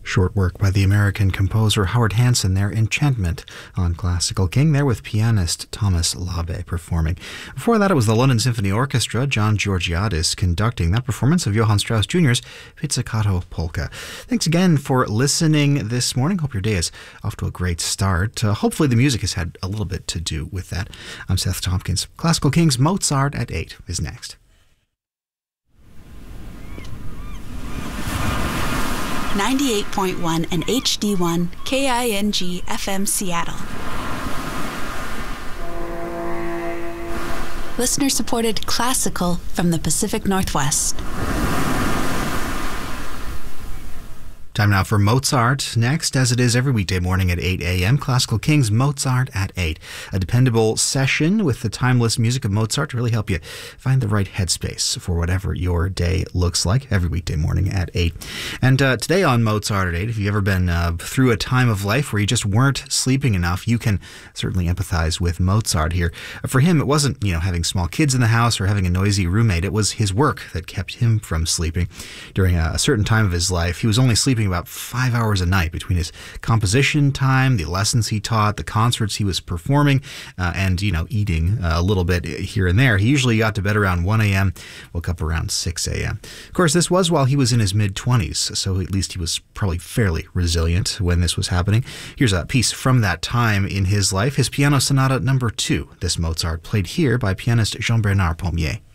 Short work by the American composer Howard Hanson there, Enchantment, on Classical King, there with pianist Thomas Labe performing. Before that, it was the London Symphony Orchestra, John Georgiadis, conducting that performance of Johann Strauss Jr.'s Pizzicato Polka. Thanks again for listening this morning. Hope your day is off to a great start. Hopefully the music has had a little bit to do with that. I'm Seth Tompkins. Classical King's Mozart at 8 is next. 98.1 and HD1 KING FM Seattle. Listener-supported classical from the Pacific Northwest. Time now for Mozart next, as it is every weekday morning at 8 a.m. Classical King's Mozart at 8. A dependable session with the timeless music of Mozart to really help you find the right headspace for whatever your day looks like every weekday morning at 8. And today on Mozart at 8, if you've ever been through a time of life where you just weren't sleeping enough, you can certainly empathize with Mozart here. For him, it wasn't, having small kids in the house or having a noisy roommate. It was his work that kept him from sleeping. During a certain time of his life, he was only sleeping about 5 hours a night between his composition time, the lessons he taught, the concerts he was performing, and, eating a little bit here and there. He usually got to bed around 1 a.m., woke up around 6 a.m. Of course, this was while he was in his mid-20s, so at least he was probably fairly resilient when this was happening. Here's a piece from that time in his life, his Piano Sonata No. 2, this Mozart, played here by pianist Jean-Bernard Palmier.